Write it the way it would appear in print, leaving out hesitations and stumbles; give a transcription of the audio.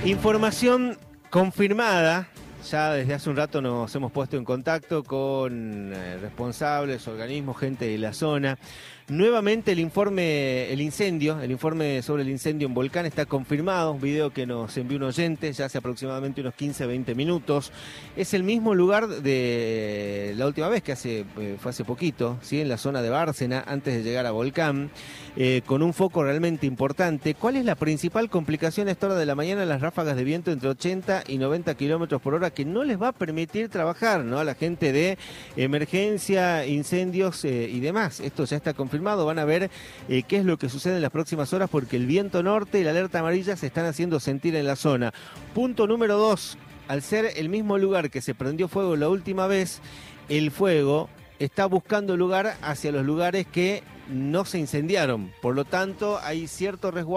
Información confirmada. Ya desde hace un rato nos hemos puesto en contacto con responsables, organismos, gente de la zona. Nuevamente el informe sobre el incendio en Volcán está confirmado, un video que nos envió un oyente ya hace aproximadamente unos 15-20 minutos. Es el mismo lugar de la última vez, que fue hace poquito, ¿sí? En la zona de Bárcena, antes de llegar a Volcán, con un foco realmente importante. ¿Cuál es la principal complicación a esta hora de la mañana? Las ráfagas de viento entre 80 y 90 kilómetros por hora, que no les va a permitir trabajar, ¿no? A la gente de emergencia, incendios y demás. Esto ya está confirmado. Van a ver qué es lo que sucede en las próximas horas, porque el viento norte y la alerta amarilla se están haciendo sentir en la zona. Punto número 2. Al ser el mismo lugar que se prendió fuego la última vez, el fuego está buscando lugar hacia los lugares que no se incendiaron. Por lo tanto, hay cierto resguardo